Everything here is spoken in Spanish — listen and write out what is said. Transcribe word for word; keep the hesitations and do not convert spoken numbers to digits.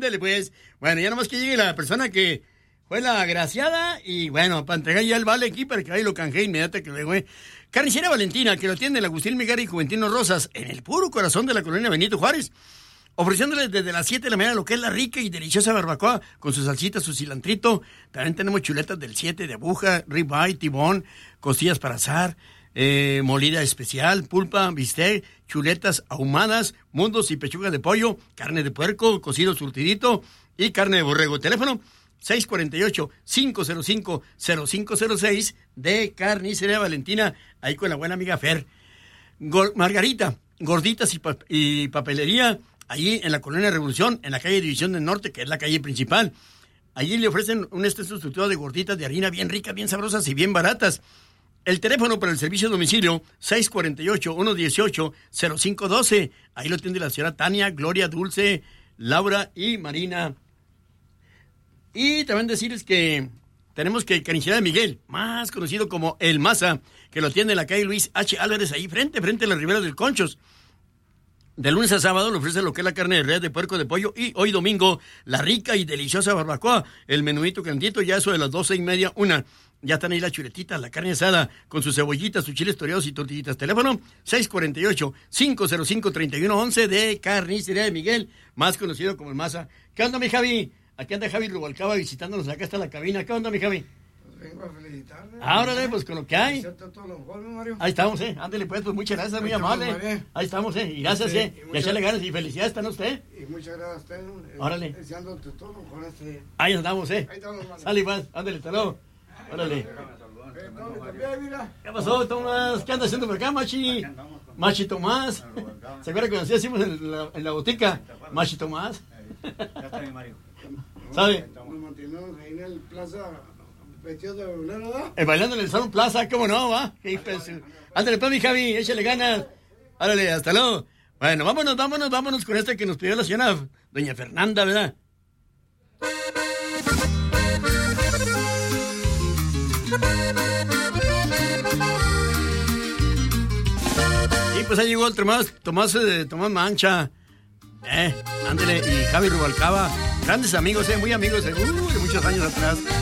Ándale, pues. Bueno, ya nomás que llegue la persona que fue la agraciada y, bueno, para entregar ya el vale aquí para que ahí lo canje inmediatamente que le güey. Carnicería Valentina, que lo atiende el Agustín Miguel y Juventino Rosas, en el puro corazón de la colonia Benito Juárez. Ofreciéndoles desde las siete de la mañana lo que es la rica y deliciosa barbacoa con su salsita, su cilantrito. También tenemos chuletas del siete de aguja, ribeye, tibón, costillas para asar, eh, molida especial, pulpa, bistec, chuletas ahumadas, mundos y pechugas de pollo, carne de puerco, cocido surtidito y carne de borrego. Teléfono seis cuatro ocho, cinco cero cinco, cero cinco cero seis de Carnicería Valentina, ahí con la buena amiga Fer. Go- Margarita, gorditas y, pa- y papelería, allí en la Colonia Revolución, en la calle División del Norte, que es la calle principal. Allí le ofrecen un extenso surtido de gorditas de harina bien ricas, bien sabrosas y bien baratas. El teléfono para el servicio a domicilio, seis cuatro ocho, uno uno ocho, cero cinco uno dos. Ahí lo atiende la señora Tania, Gloria, Dulce, Laura y Marina. Y también decirles que tenemos que Carnicería de Miguel, más conocido como El Maza, que lo atiende en la calle Luis H. Álvarez, ahí frente, frente a la Ribera del Conchos. De lunes a sábado le ofrece lo que es la carne de res, de puerco, de pollo y hoy domingo la rica y deliciosa barbacoa, el menudito cantito, ya eso de las doce y media, una. Ya están ahí las chuletitas, la carne asada con sus cebollitas, sus chiles toreados y tortillitas. Teléfono seis cuatro ocho, cinco cero cinco, tres uno uno uno de Carnicería de Miguel, más conocido como El Maza. ¿Qué onda, mi Javi? Aquí anda Javi Rubalcaba visitándonos, acá está la cabina. ¿Qué onda, mi Javi? Vengo a felicitarle. Ahora, pues, con lo que hay. Todo lo mejor, Mario. Ahí estamos, eh. Ándale, pues, pues, muchas gracias, muy amable. Ahí estamos, eh. Y gracias, sí, eh. y Y muchas... echarle ganas y felicidades, ¿está usted? Y muchas gracias a usted. Eh, Órale. Deseándote todo lo mejor este... Ahí andamos, eh. Ahí estamos, Mario. Sale, pues, ándale, hasta luego. Órale. Eh, no, también, mira. ¿Qué pasó, Tomás? ¿Qué anda haciendo por acá, Machi? Machi Tomás. ¿Se acuerda que nos hacíamos en la, en la botica? Machi Tomás. Ya está bien, Mario. ¿Sabe? Nos mantenemos ahí en el plaza vestido de bolero, ¿verdad? Eh, bailando en el Salón Plaza, ¿cómo no, va? Qué imbécil. Ándale, pues, mi Javi, échale ganas. Árale, hasta luego. Bueno, vámonos, vámonos, vámonos con este que nos pidió la señora doña Fernanda, ¿verdad? Y pues ahí llegó el Tomás, Tomás, eh, Tomás Mancha. Eh, ándale, y Javi Rubalcaba. Grandes amigos, eh, muy amigos, eh, uh, de muchos años atrás.